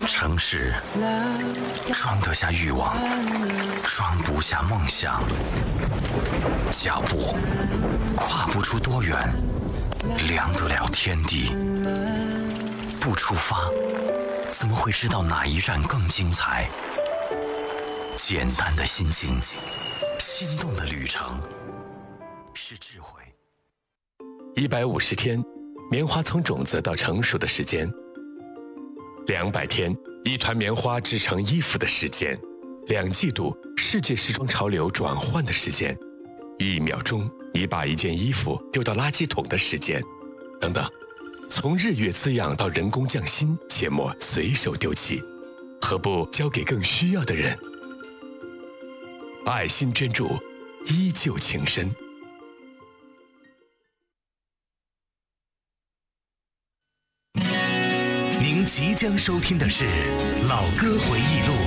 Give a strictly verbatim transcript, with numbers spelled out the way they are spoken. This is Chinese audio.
城市装得下欲望，装不下梦想。脚步跨不出多远，量得了天地。不出发，怎么会知道哪一站更精彩？简单的心情，心动的旅程，是智慧。 一百五十天，棉花从种子到成熟的时间；两百天，一团棉花织成衣服的时间；两季度，世界时装潮流转换的时间；一秒钟，你把一件衣服丢到垃圾桶的时间，等等。从日月滋养到人工匠心，切莫随手丢弃，何不交给更需要的人？爱心捐助，依旧情深。 您即将收听的是《老歌回忆录》。